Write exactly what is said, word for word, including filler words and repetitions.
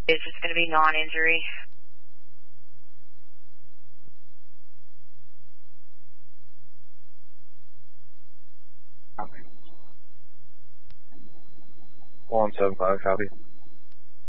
It's just going to be non-injury. Copy. one seven five, copy.